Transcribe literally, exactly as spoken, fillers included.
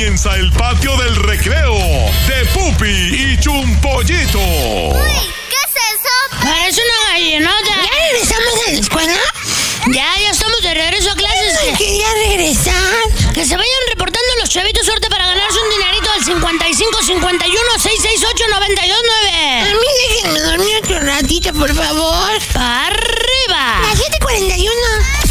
comienza el patio del recreo de Pupi y Chumpollito. Uy, ¿qué es eso? Parece una gallinota. ¿Ya regresamos a la escuela? Ya, ya estamos de regreso a clases. Ay, quería regresar. Que se vayan reportando los chavitos suerte para ganarse un dinerito al cincuenta y cinco, cincuenta y uno, seiscientos sesenta y ocho, noventa y dos nueve. A mí déjenme dormir otro ratito, por favor. Par.